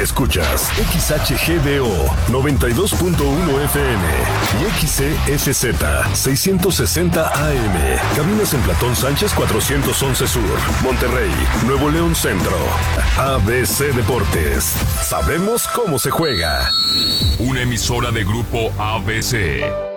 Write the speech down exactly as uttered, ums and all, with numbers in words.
Escuchas X H G D O noventa y dos punto uno F M y X C F Z seiscientos sesenta A M. Cabinas en Platón Sánchez cuatrocientos once Sur, Monterrey, Nuevo León Centro. A B C Deportes. Sabemos cómo se juega. Una emisora de Grupo A B C.